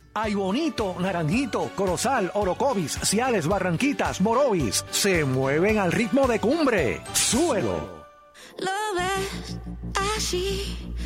Ay Bonito, Naranjito, Corozal, Orocovis, Ciales, Barranquitas, Morovis, se mueven al ritmo de Cumbre. ¡Súbelo! Lo ves así,